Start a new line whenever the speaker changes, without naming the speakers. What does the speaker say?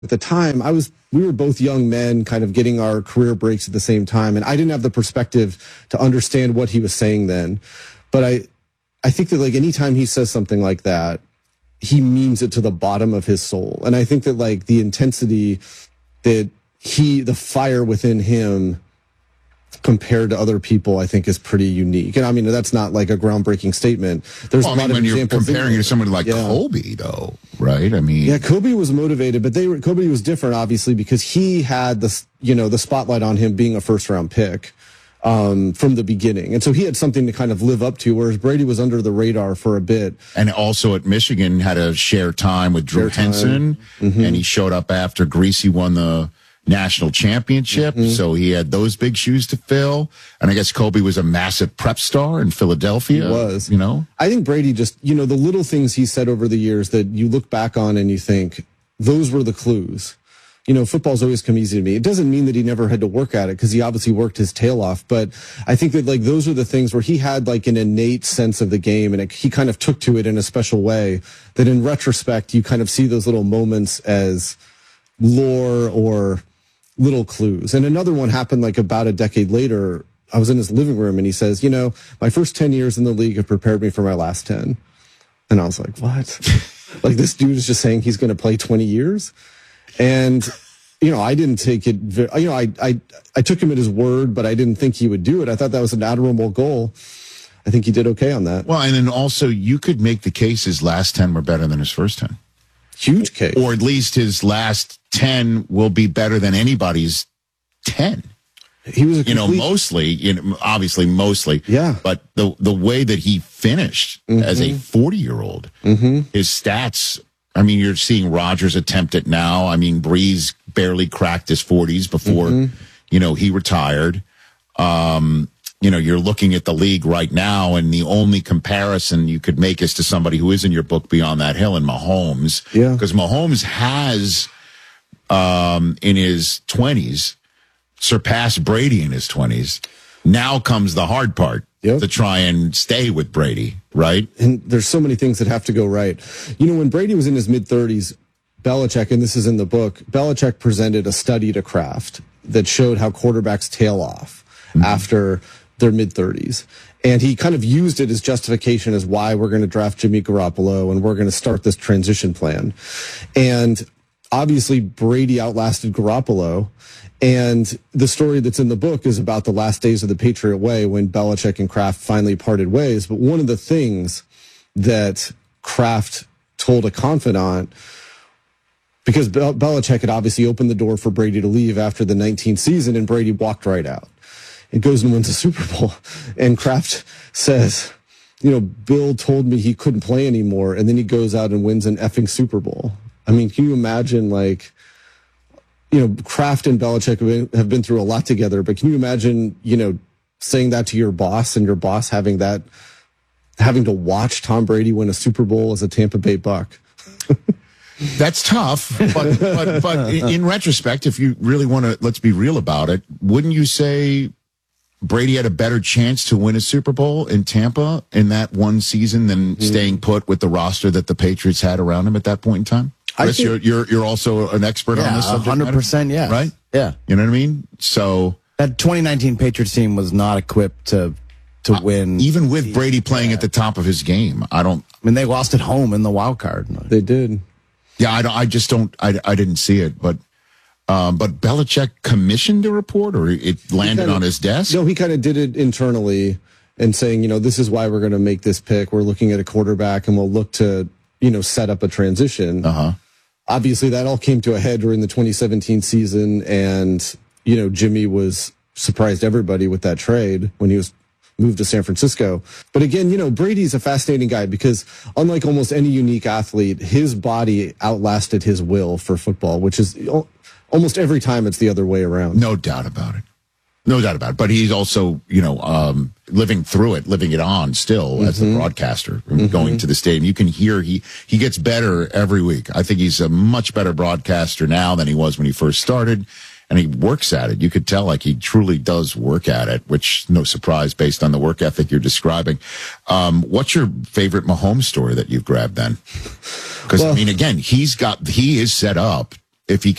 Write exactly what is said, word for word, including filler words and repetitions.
At the time, I was we were both young men kind of getting our career breaks at the same time, and I didn't have the perspective to understand what he was saying then. But I I think that like anytime he says something like that, he means it to the bottom of his soul. And I think that like the intensity that he the fire within him compared to other people, I think is pretty unique. And I mean, that's not like a groundbreaking statement. There's
well,
a lot
I mean,
of
when you're
examples
comparing it to somebody like
yeah.
Kobe, though, right? I mean,
yeah, Kobe was motivated, but they were, Kobe was different, obviously, because he had the, you know, the spotlight on him being a first round pick um, from the beginning. And so he had something to kind of live up to, whereas Brady was under the radar for a bit.
And also at Michigan had a share time with Drew
Share
Henson,
mm-hmm.
and he showed up after Greasy won the national championship, mm-hmm. so he had those big shoes to fill. And I guess Kobe was a massive prep star in Philadelphia.
He was.
You know?
I think Brady just, you know, the little things he said over the years that you look back on and you think, those were the clues. You know, football's always come easy to me. It doesn't mean that he never had to work at it, because he obviously worked his tail off. But I think that, like, those are the things where he had, like, an innate sense of the game, and it, he kind of took to it in a special way that in retrospect, you kind of see those little moments as lore or little clues. And another one happened like about a decade later. I was in his living room and he says, you know, my first ten years in the league have prepared me for my last ten. And I was like, what? Like, this dude is just saying he's going to play twenty years. And, you know, I didn't take it, you know, I, I, I took him at his word, but I didn't think he would do it. I thought that was an admirable goal. I think he did okay on that.
Well, and then also you could make the case his last ten were better than his first ten.
Huge case.
Or at least his last ten will be better than anybody's ten.
He was a complete,
you know, mostly, you know, obviously mostly.
Yeah.
But the the way that he finished mm-hmm. as a forty-year-old,
mm-hmm.
his stats, I mean, you're seeing Rodgers attempt it now. I mean, Breeze barely cracked his forties before, mm-hmm. you know, he retired. Um, you know, you're looking at the league right now, and the only comparison you could make is to somebody who is in your book, Beyond That Hill, and Mahomes.
Yeah.
Because Mahomes has, um, in his twenties, surpassed Brady in his twenties. Now comes the hard part. Yep. To try and stay with Brady, right?
And there's so many things that have to go right. You know, when Brady was in his mid-thirties, Belichick, and this is in the book, Belichick presented a study to Kraft that showed how quarterbacks tail off mm-hmm. after their mid-thirties. And he kind of used it as justification as why we're going to draft Jimmy Garoppolo and we're going to start this transition plan. And obviously, Brady outlasted Garoppolo. And the story that's in the book is about the last days of the Patriot Way when Belichick and Kraft finally parted ways. But one of the things that Kraft told a confidant, because Bel- Belichick had obviously opened the door for Brady to leave after the nineteenth season, and Brady walked right out and goes and wins a Super Bowl. And Kraft says, you know, Bill told me he couldn't play anymore, and then he goes out and wins an effing Super Bowl. I mean, can you imagine, like, you know, Kraft and Belichick have been, have been through a lot together, but can you imagine, you know, saying that to your boss and your boss having that, having to watch Tom Brady win a Super Bowl as a Tampa Bay Buck?
That's tough, but, but, but in retrospect, if you really want to, let's be real about it, wouldn't you say Brady had a better chance to win a Super Bowl in Tampa in that one season than mm. staying put with the roster that the Patriots had around him at that point in time? Chris, think, you're, you're you're also an expert
yeah,
on this subject.
one hundred percent, yeah.
Right?
Yeah.
You know what I mean? So
that twenty nineteen Patriots team was not equipped to to uh, win.
Even with Brady playing yeah. at the top of his game, I don't.
I mean, they lost at home in the wild card.
They did.
Yeah, I don't. I just don't. I, I didn't see it, but um, but Belichick commissioned a report, or it landed
kinda,
on his desk.
No, he kind of did it internally and saying, you know, this is why we're going to make this pick. We're looking at a quarterback, and we'll look to, you know, set up a transition.
Uh huh.
Obviously, that all came to a head during the twenty seventeen season, and, you know, Jimmy was surprised everybody with that trade when he was moved to San Francisco. But again, you know, Brady's a fascinating guy because unlike almost any unique athlete, his body outlasted his will for football, which is almost every time it's the other way around.
No doubt about it. No doubt about it. But he's also, you know, um, living through it, living it on still mm-hmm. as the broadcaster, mm-hmm. going to the stadium. You can hear he, he gets better every week. I think he's a much better broadcaster now than he was when he first started. And he works at it. You could tell like he truly does work at it, which no surprise based on the work ethic you're describing. Um, what's your favorite Mahomes story that you've grabbed then? Because, well, I mean, again, he's got, he is set up if he